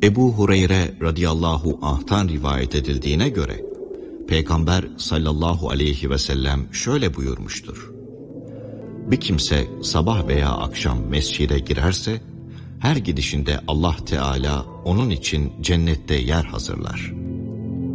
Ebu Hureyre radıyallahu anh'tan rivayet edildiğine göre, Peygamber sallallahu aleyhi ve sellem şöyle buyurmuştur: Bir kimse sabah veya akşam mescide girerse, her gidişinde Allah Teala onun için cennette yer hazırlar.